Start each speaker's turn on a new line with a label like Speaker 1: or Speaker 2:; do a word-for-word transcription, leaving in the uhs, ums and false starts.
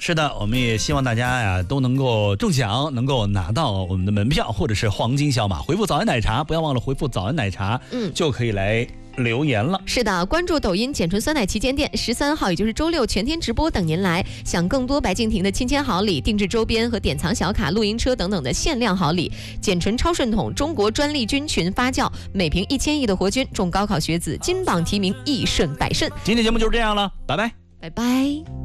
Speaker 1: 是的，我们也希望大家呀都能够中奖，能够拿到我们的门票或者是黄金小马。回复早安奶茶，不要忘了回复早安奶茶，嗯，就可以来留言了。
Speaker 2: 是的，关注抖音简纯酸奶旗舰店，十三号也就是周六全天直播等您来，享更多白敬亭的亲签好礼、定制周边和典藏小卡、露营车等等的限量好礼。简纯超顺统，中国专利菌群发酵，每瓶一千亿的活菌，众高考学子金榜题名，一顺百顺。
Speaker 1: 今天节目就是这样了，拜拜，
Speaker 2: 拜拜。